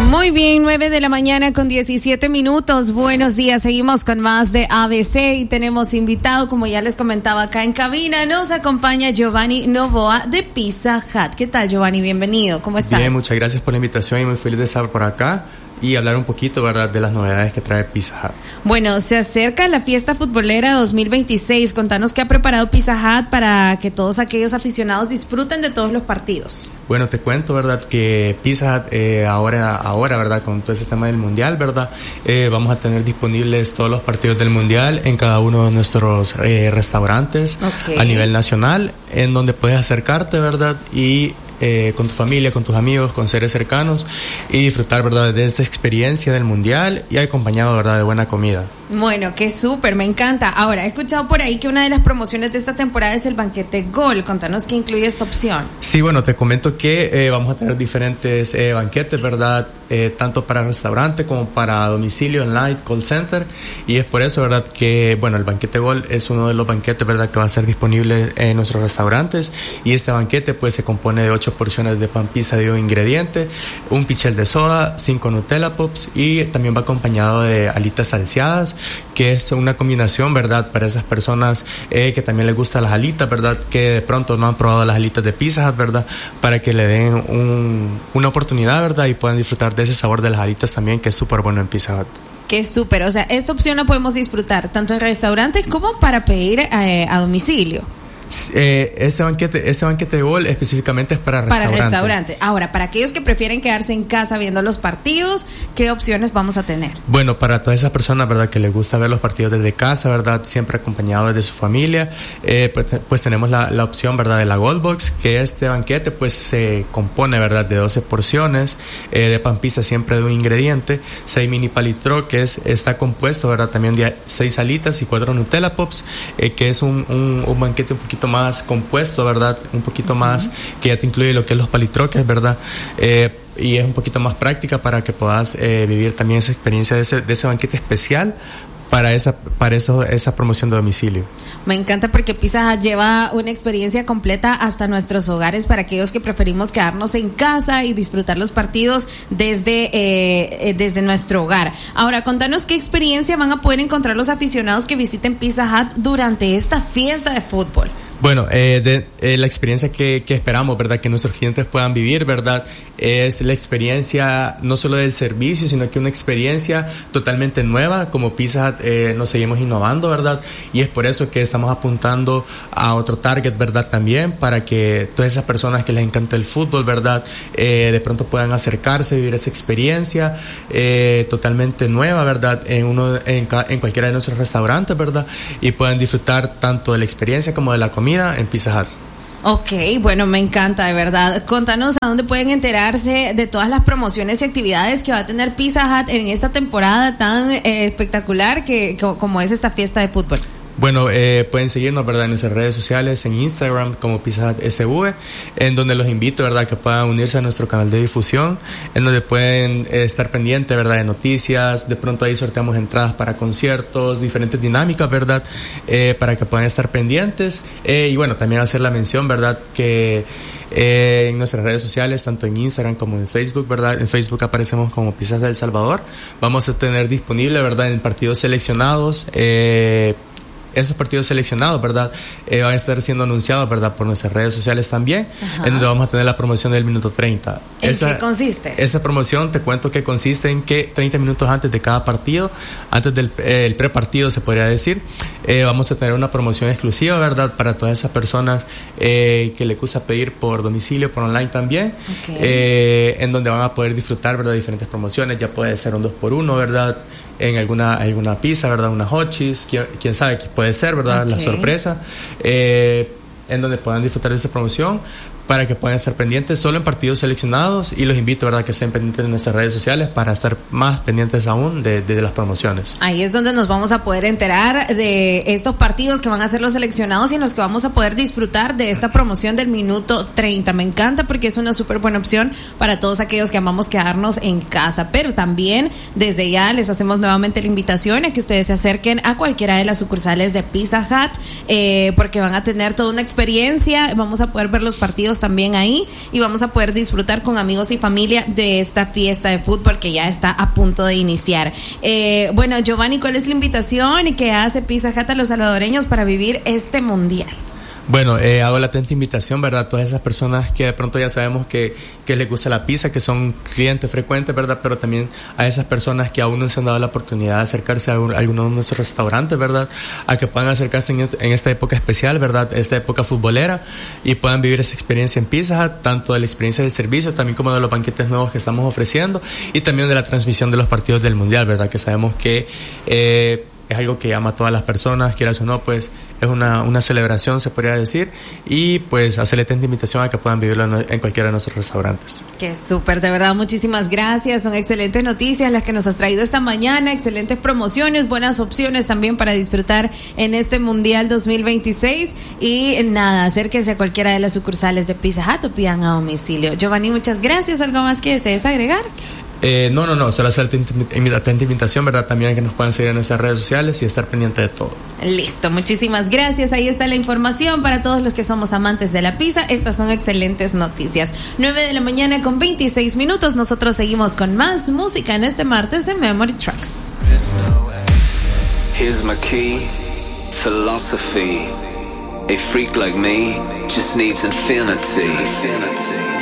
Muy bien, 9 de la mañana con 17 minutos. Buenos días, seguimos con más de ABC y tenemos invitado, como ya les comentaba acá en cabina, nos acompaña Giovanni Novoa de Pizza Hut. ¿Qué tal, Giovanni? Bienvenido, ¿cómo estás? Bien, muchas gracias por la invitación y muy feliz de estar por acá y hablar un poquito, ¿verdad?, de las novedades que trae Pizza Hut. Bueno, se acerca la fiesta futbolera 2026. Contanos qué ha preparado Pizza Hut para que todos aquellos aficionados disfruten de todos los partidos. Bueno, te cuento, ¿verdad?, que Pizza Hut ahora, ¿verdad?, con todo ese tema del Mundial, ¿verdad?, vamos a tener disponibles todos los partidos del Mundial en cada uno de nuestros restaurantes a nivel nacional, en donde puedes acercarte, ¿verdad?, y con tu familia, con tus amigos, con seres cercanos y disfrutar, ¿verdad?, de esta experiencia del Mundial y acompañado, ¿verdad?, de buena comida. Bueno, qué súper, me encanta. Ahora, he escuchado por ahí que una de las promociones de esta temporada es el banquete Gol. Contanos qué incluye esta opción. Sí, bueno, te comento que vamos a tener diferentes banquetes, ¿verdad?, tanto para restaurante como para domicilio, online, call center, y es por eso, ¿verdad?, que, bueno, el banquete Gol es uno de los banquetes, ¿verdad?, que va a ser disponible en nuestros restaurantes, y este banquete pues se compone de 8 porciones de pan pizza de un ingrediente, un pichel de soda, 5 Nutella Pops, y también va acompañado de alitas salseadas, que es una combinación, ¿verdad?, para esas personas que también les gustan las alitas, ¿verdad?, que de pronto no han probado las alitas de Pizza Hut, ¿verdad?, para que le den una oportunidad, ¿verdad?, y puedan disfrutar de ese sabor de las alitas también, que es súper bueno en Pizza Hut. Qué súper, o sea, esta opción la podemos disfrutar tanto en restaurantes como para pedir a domicilio. Ese banquete de Gol específicamente es para restaurantes. Ahora, para aquellos que prefieren quedarse en casa viendo los partidos, ¿qué opciones vamos a tener? Bueno, para todas esas personas, ¿verdad?, que les gusta ver los partidos desde casa, ¿verdad?, siempre acompañados de su familia, pues tenemos la opción, ¿verdad?, de la Gold Box, que este banquete pues se compone, ¿verdad?, de 12 porciones de pan pizza, siempre de un ingrediente, 6 mini palitro, que está compuesto, ¿verdad?, también de 6 alitas y 4 Nutella Pops, que es un banquete un poquito más compuesto, ¿verdad?, un poquito más, que ya te incluye lo que es los palitroques, ¿verdad?, y es un poquito más práctica para que puedas vivir también esa experiencia de ese banquete especial para esa promoción de domicilio. Me encanta porque Pizza Hut lleva una experiencia completa hasta nuestros hogares para aquellos que preferimos quedarnos en casa y disfrutar los partidos desde nuestro hogar. Ahora, contanos qué experiencia van a poder encontrar los aficionados que visiten Pizza Hut durante esta fiesta de fútbol. Bueno, la experiencia que esperamos, ¿verdad?, que nuestros clientes puedan vivir, ¿verdad?, es la experiencia no solo del servicio, sino que una experiencia totalmente nueva. Como Pizza Hut nos seguimos innovando, ¿verdad?, y es por eso que estamos apuntando a otro target, ¿verdad?, también, para que todas esas personas que les encanta el fútbol, ¿verdad?, de pronto puedan acercarse, vivir esa experiencia totalmente nueva, ¿verdad?, en cualquiera de nuestros restaurantes, ¿verdad?, y puedan disfrutar tanto de la experiencia como de la comida en Pizza Hut. Ok, bueno, me encanta, de verdad. Contanos a dónde pueden enterarse de todas las promociones y actividades que va a tener Pizza Hut en esta temporada tan espectacular como es esta fiesta de fútbol. Bueno, pueden seguirnos, ¿verdad?, en nuestras redes sociales, en Instagram como Pizza Hut SV, en donde los invito, ¿verdad?, que puedan unirse a nuestro canal de difusión, en donde pueden estar pendientes, ¿verdad?, de noticias. De pronto ahí sorteamos entradas para conciertos, diferentes dinámicas, ¿verdad?, para que puedan estar pendientes, y bueno, también hacer la mención, ¿verdad?, que en nuestras redes sociales, tanto en Instagram como en Facebook, ¿verdad?, en Facebook aparecemos como Pizzas de El Salvador. Vamos a tener disponible, ¿verdad?, en partidos seleccionados, esos partidos seleccionados, ¿verdad?, van a estar siendo anunciados, ¿verdad?, por nuestras redes sociales también, en donde vamos a tener la promoción del minuto 30. ¿En qué consiste? Esa promoción, te cuento que consiste en que 30 minutos antes de cada partido, antes del el prepartido se podría decir, vamos a tener una promoción exclusiva, ¿verdad?, para todas esas personas que les gusta pedir por domicilio, por online también, en donde van a poder disfrutar, ¿verdad?, diferentes promociones. Ya puede ser un 2x1, ¿verdad?, en alguna pizza, ¿verdad?, una hot cheese, quién sabe qué puede ser, ¿verdad?, la sorpresa, en donde puedan disfrutar de esta promoción, para que puedan estar pendientes solo en partidos seleccionados, y los invito, ¿verdad?, que estén pendientes de nuestras redes sociales para estar más pendientes aún de las promociones. Ahí es donde nos vamos a poder enterar de estos partidos que van a ser los seleccionados y en los que vamos a poder disfrutar de esta promoción del minuto 30. Me encanta porque es una súper buena opción para todos aquellos que amamos quedarnos en casa, pero también desde ya les hacemos nuevamente la invitación a que ustedes se acerquen a cualquiera de las sucursales de Pizza Hut, porque van a tener toda una experiencia. Vamos a poder ver los partidos partidos también ahí y vamos a poder disfrutar con amigos y familia de esta fiesta de fútbol que ya está a punto de iniciar. Bueno, Giovanni, ¿cuál es la invitación y qué hace Pizza Hut a los salvadoreños para vivir este mundial? Bueno, hago la atenta invitación, ¿verdad? Todas esas personas que de pronto ya sabemos que les gusta la pizza, que son clientes frecuentes, ¿verdad? Pero también a esas personas que aún no se han dado la oportunidad de acercarse a alguno de nuestros restaurantes, ¿verdad? A que puedan acercarse en esta época especial, ¿verdad? Esta época futbolera y puedan vivir esa experiencia en Pizza Hut, tanto de la experiencia del servicio, también como de los banquetes nuevos que estamos ofreciendo y también de la transmisión de los partidos del Mundial, ¿verdad? Que sabemos que es algo que llama a todas las personas, quieras o no, pues es una celebración, se podría decir, y pues hacerle tanta invitación a que puedan vivirlo en cualquiera de nuestros restaurantes. Qué súper, de verdad, muchísimas gracias, son excelentes noticias las que nos has traído esta mañana, excelentes promociones, buenas opciones también para disfrutar en este Mundial 2026 y nada, acérquense a cualquiera de las sucursales de Pizza Hut o pidan a domicilio. Giovanni, muchas gracias, ¿algo más que desees agregar? No, solo hacer atenta invitación, ¿verdad? También que nos puedan seguir en nuestras redes sociales y estar pendiente de todo. Listo, muchísimas gracias. Ahí está la información para todos los que somos amantes de la pizza. Estas son excelentes noticias. 9:00 con 26 minutos. Nosotros seguimos con más música en este martes de Memory Tracks. Here's my key, philosophy. A freak like me just needs infinity.